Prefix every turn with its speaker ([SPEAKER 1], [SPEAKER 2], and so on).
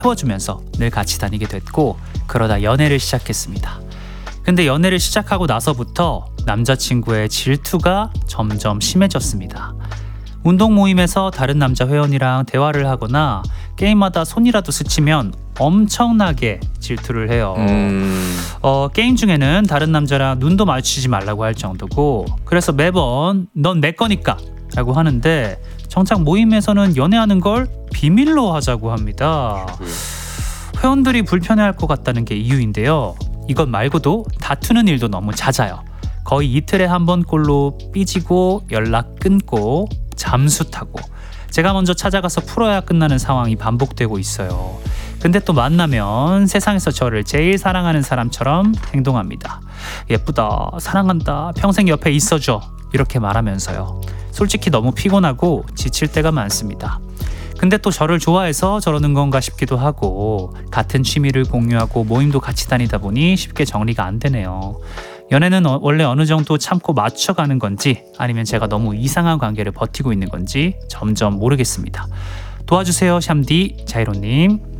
[SPEAKER 1] 채워주면서 늘 같이 다니게 됐고 그러다 연애를 시작했습니다. 근데 연애를 시작하고 나서부터 남자친구의 질투가 점점 심해졌습니다. 운동 모임에서 다른 남자 회원이랑 대화를 하거나 게임하다 손이라도 스치면 엄청나게 질투를 해요. 게임 중에는 다른 남자랑 눈도 마주치지 말라고 할 정도고 그래서 매번 넌 내 거니까 라고 하는데 정작 모임에서는 연애하는 걸 비밀로 하자고 합니다. 회원들이 불편해할 것 같다는 게 이유인데요. 이것 말고도 다투는 일도 너무 잦아요. 거의 이틀에 한 번꼴로 삐지고 연락 끊고 잠수 타고 제가 먼저 찾아가서 풀어야 끝나는 상황이 반복되고 있어요. 근데 또 만나면 세상에서 저를 제일 사랑하는 사람처럼 행동합니다. 예쁘다, 사랑한다, 평생 옆에 있어줘 이렇게 말하면서요. 솔직히 너무 피곤하고 지칠 때가 많습니다. 근데 또 저를 좋아해서 저러는 건가 싶기도 하고 같은 취미를 공유하고 모임도 같이 다니다 보니 쉽게 정리가 안 되네요. 연애는 원래 어느 정도 참고 맞춰가는 건지 아니면 제가 너무 이상한 관계를 버티고 있는 건지 점점 모르겠습니다. 도와주세요 샴디 자이로님.